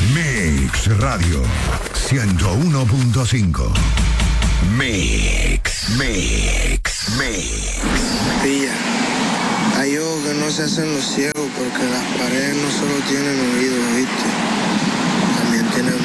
Mix Radio 101.5. Mix. Pilla, hay ojos que no se hacen los ciegos porque las paredes no solo tienen oídos, ¿viste? También tienen